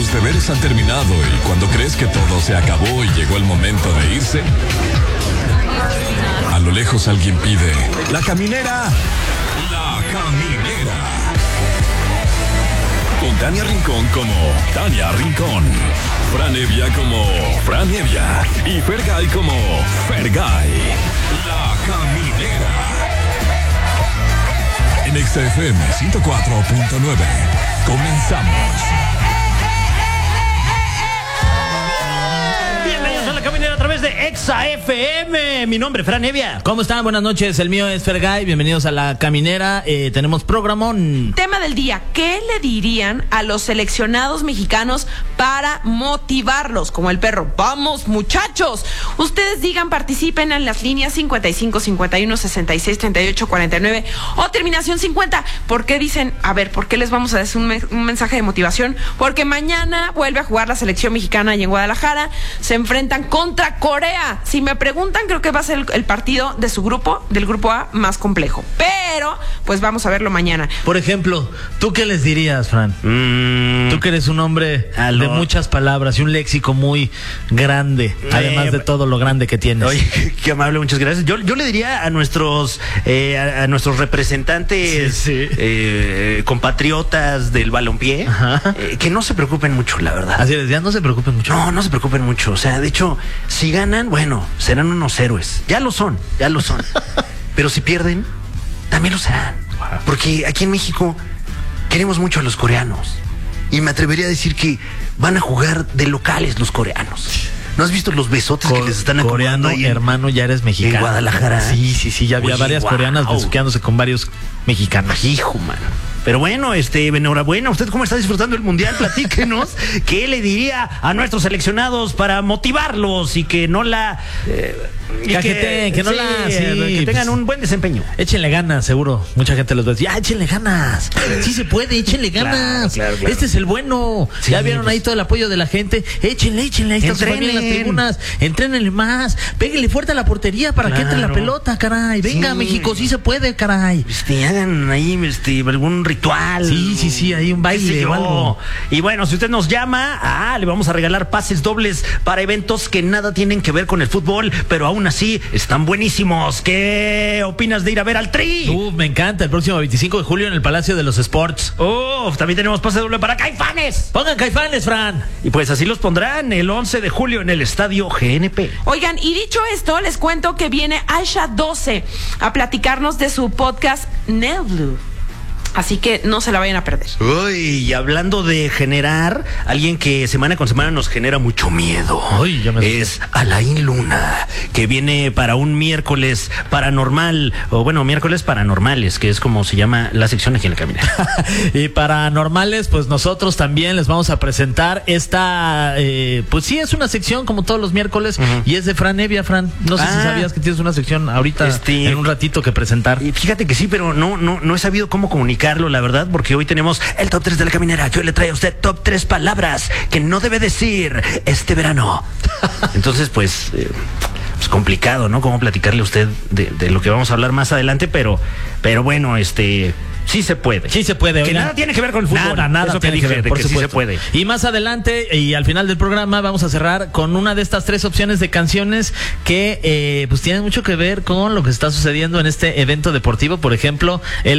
tus deberes han terminado y cuando crees que todo se acabó y llegó el momento de irse, a lo lejos alguien pide: ¡La caminera! ¡La caminera! Con Tania Rincón como Tania Rincón, Fran Evia como Fran Evia y Fergay como Fergay. La caminera. En XFM 104.9. Comenzamos. Bienvenidos a La Caminera a través de XFM. Mi nombre es Fran Evia. ¿Cómo están? Buenas noches. El mío es Fergay. Bienvenidos a La Caminera. Tenemos programón. Tema del día: ¿qué le dirían a los seleccionados mexicanos para motivarlos? Como el perro. ¡Vamos, muchachos! Ustedes digan, participen en las líneas 55 51 66 38 49 o terminación 50. ¿Por qué dicen? A ver, ¿por qué les vamos a decir un mensaje de motivación? Porque mañana vuelve a jugar la selección mexicana y en Guadalajara se enfrentan contra Corea. Si me preguntan, creo que va a ser el partido de su grupo, del grupo A, más complejo. Pero, pues vamos a verlo mañana. Por ejemplo, ¿tú qué les dirías, Fran? Tú que eres un hombre de muchas palabras y un léxico muy grande, además de todo lo grande que tienes. Oye, qué amable, muchas gracias. Yo le diría a nuestros representantes, compatriotas del balompié, que no se preocupen mucho, la verdad. Así es, ya no se preocupen mucho. No se preocupen mucho. O sea, de hecho, si ganan, bueno, serán unos héroes. Ya lo son. Pero si pierden, también lo serán. Porque aquí en México queremos mucho a los coreanos. Y me atrevería a decir que van a jugar de locales los coreanos. ¿No has visto los besotes que les están acomodando ahí? Hermano, ya eres mexicano. En Guadalajara. Sí, ya había varias coreanas besuqueándose con varios mexicanos. Hijo, mano. Pero bueno, enhorabuena. ¿Usted cómo está disfrutando el Mundial? Platíquenos. ¿Qué le diría a nuestros seleccionados para motivarlos y que no la... que tengan un buen desempeño? Échenle ganas, seguro. Mucha gente los ve decir: échenle ganas. Sí se puede, échenle ganas. Claro. Este es el bueno. Sí, ya vieron ahí todo el apoyo de la gente. Échenle. Ahí está su familia en las tribunas. Entrénenle más. Péguenle fuerte a la portería para que entre la pelota, caray. Venga, México, sí se puede, caray. Hagan ahí algún ritual. Sí, ahí un baile o algo. Y bueno, si usted nos llama, le vamos a regalar pases dobles para eventos que nada tienen que ver con el fútbol, pero aún así están buenísimos. ¿Qué opinas de ir a ver al Tri? Me encanta, el próximo 25 de julio en el Palacio de los Sports. También tenemos pase doble para Caifanes. Pongan Caifanes, Fran. Y pues así los pondrán el 11 de julio en el Estadio GNP. Oigan, y dicho esto, les cuento que viene Aisha 12 a platicarnos de su podcast Nail Blue. Así que no se la vayan a perder. Uy, y hablando de generar, alguien que semana con semana nos genera mucho miedo. Es Alain Luna, que viene para un miércoles paranormal, o bueno, miércoles paranormales, que es como se llama la sección aquí en La Caminera. Y paranormales, pues nosotros también les vamos a presentar esta, pues sí, es una sección como todos los miércoles, y es de Fran Evia. Fran, no sé si sabías que tienes una sección ahorita en un ratito que presentar. Y fíjate que sí, pero no he sabido cómo comunicarlo, la verdad, porque hoy tenemos el top 3 de La Caminera. Yo le traigo a usted top 3 palabras que no debe decir este verano. Entonces, pues complicado, ¿no? Cómo platicarle a usted de lo que vamos a hablar más adelante, pero bueno, sí se puede. Sí se puede. Que nada tiene que ver con el fútbol. Nada Eso que tiene dije, que ver, de por que sí supuesto. se puede. Y más adelante y al final del programa vamos a cerrar con una de estas 3 opciones de canciones que pues tienen mucho que ver con lo que está sucediendo en este evento deportivo. Por ejemplo, el